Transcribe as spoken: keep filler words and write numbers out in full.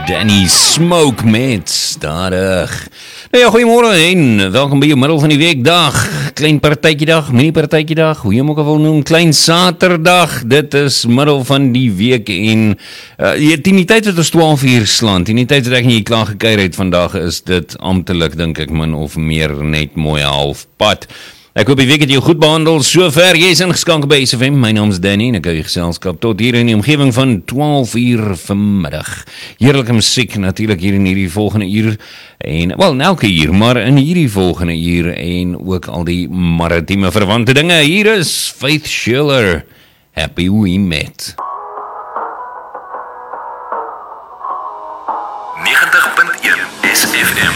Danny Smoke met Stadig. Nou ja, goeiemôre en welkom by jou middel van die weekdag. Klein partytjiedag, mini partytjiedag, hoe jy hom ook al wil noem, klein Saterdag. Dit is middel van die week en uh, teen die tyd wat ons twaalf uur slaan, teen die tyd wat ek nie klaar gekuier het vandag, is dit amptelik, dink ek, min of meer net mooi halfpad. Ek hoop die week het jou goed behandel, sover, jy is ingeskakel by S F M, my naam is Danny, en ek hou jy geselskap tot hier in die omgewing van twaalf uur vanmiddag. Heerlijke musiek, natuurlijk hier in hierdie volgende uur, en, wel, in elke uur, maar in hierdie volgende uur, en ook al die maritieme verwante dinge. Hier is Faith Schiller, Happy We Met. negentig punt een S F M